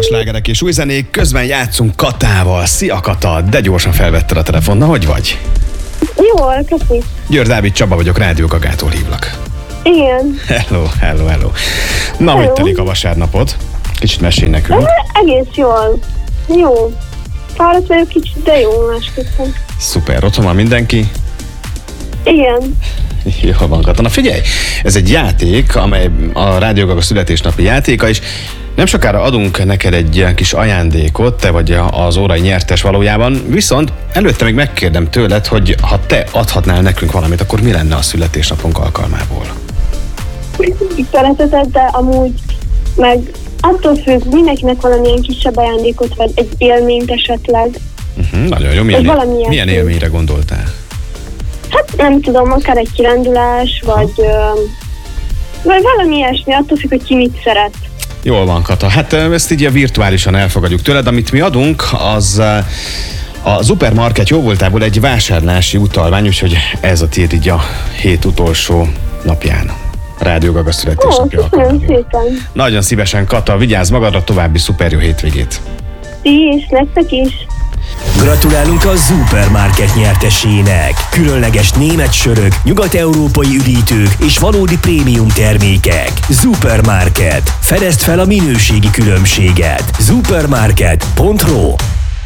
a slágerek és új zenék, közben játszunk Katával. Szia Kata, de gyorsan felvetted a telefon, na hogy vagy? Jól, köszi. Győr Dávid Csaba vagyok, Rádió Gagától hívlak. Igen. Hello. Na, hogy telik a vasárnapod? Kicsit mesélj nekünk. Egész jól. Jó. Fáradt vagyok kicsit, de jó másképpen. Szuper, otthon van mindenki? Igen. Jól van, Kata. Na figyelj, ez egy játék, amely a Rádió Gaga születésnapi játéka, és nem sokára adunk neked egy ilyen kis ajándékot, te vagy az órai nyertes valójában, viszont előtte még megkérdem tőled, hogy ha te adhatnál nekünk valamit, akkor mi lenne a születésnapunk alkalmából? Szereteted, de amúgy meg attól függ, mindenkinek valamilyen kisebb ajándékot, vagy egy élményt esetleg. Nagyon jó. Milyen élményre gondoltál? Hát nem tudom, akár egy kirándulás, vagy valami ilyesmi, attól függ, hogy ki mit szeret. Jól van, Kata. Hát ezt így virtuálisan elfogadjuk tőled. Amit mi adunk, az a Supermarket jóvoltából egy vásárlási utalvány, úgyhogy ez a tiéd így a hét utolsó napján. Rádió Gaga születésnapja alkalmából. Nagyon szívesen, Kata, vigyázz magadra, további szuper jó hétvégét. Ti is, nektek is. Gratulálunk a Supermarket nyertesének! Különleges német sörök, nyugat-európai üdítők és valódi prémium termékek. Supermarket. Fedezd fel a minőségi különbséget. Supermarket.ro